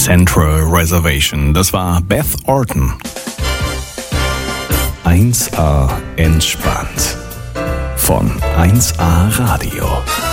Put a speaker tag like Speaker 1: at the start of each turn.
Speaker 1: Central Reservation. Das war Beth Orton. 1A entspannt. Von 1A Radio.